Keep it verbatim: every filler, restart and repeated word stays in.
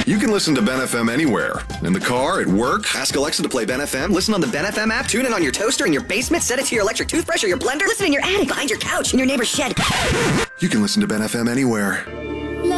You can listen to Ben F M anywhere. In the car, at work. Ask Alexa to play Ben F M. Listen on the Ben F M app. Tune in on your toaster in your basement. Set it to your electric toothbrush or your blender. Listen in your attic, behind your couch, in your neighbor's shed. You can listen to Ben F M anywhere.